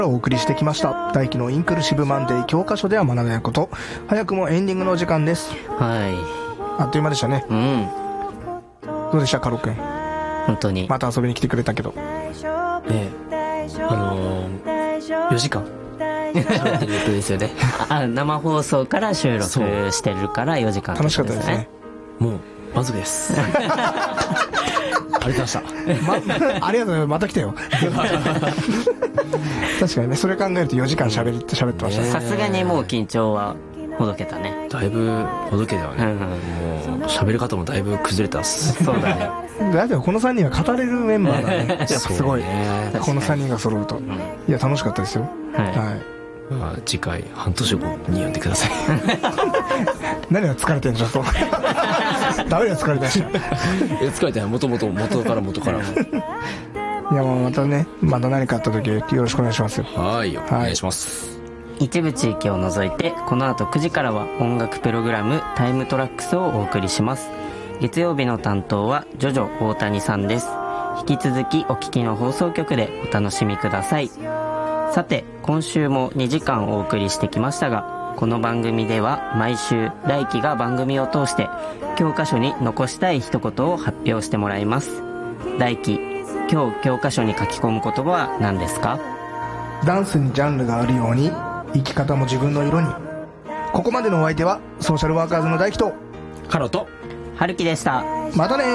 お送りしてきました大輝のインクルシブマンデー教科書では学べないこと。早くもエンディングの時間です。あっという間でしたね。どうでしたカロ君。 本当にまた遊びに来てくれたけど 4時間喋ってることですよね生放送から収録してるから4時間、 楽しかったですね。 もう満足ですありがとうございました、 ありがとうございます。また来てよ確かにね、それ考えると4時間喋ってましたね。 さすがにもう緊張はほどけたね。 だいぶほどけたよね、もう喋る方もだいぶ崩れたっす。 そうだねだってこの3人は語れるメンバーだねやっぱすごい、 ね、 この3人が揃うと、いや楽しかったですよ。 まあ、次回半年後に呼んでください何が疲れてんじゃんとダメだよ疲れたし疲れてない元からいやもうまた何かあった時よろしくお願いしますよ。 はいお願いします。 一部地域を除いてこの後9時からは音楽プログラムタイムトラックスをお送りします。月曜日の担当はジョジョ大谷さんです。引き続きお聞きの放送局でお楽しみください。さて今週も2時間お送りしてきましたが、この番組では毎週大輝が番組を通して教科書に残したい一言を発表してもらいます。大輝、今日教科書に書き込む言葉は何ですか？ ダンスにジャンルがあるように生き方も自分の色に。ここまでのお相手はソーシャルワーカーズの大輝とカロと春樹でした。 またね。